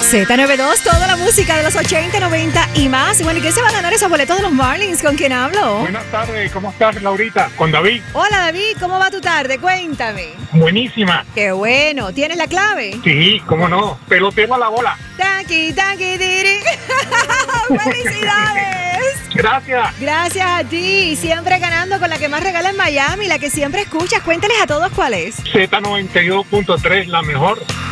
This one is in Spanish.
Z92, toda la música de los 80, 90 y más. Y bueno, ¿y quién se va a ganar esos boletos de los Marlins? ¿Con quién hablo? Buenas tardes, ¿cómo estás, Laurita? Con David. Hola, David, ¿cómo va tu tarde? Cuéntame. Buenísima. Qué bueno, ¿tienes la clave? Sí, cómo no. Pelotero a la bola. Tanqui, tanqui, diri. ¡Felicidades! Gracias. Gracias a ti. Siempre ganando con la que más regala en Miami, la que siempre escuchas. Cuéntales a todos cuál es. Z92.3, la mejor.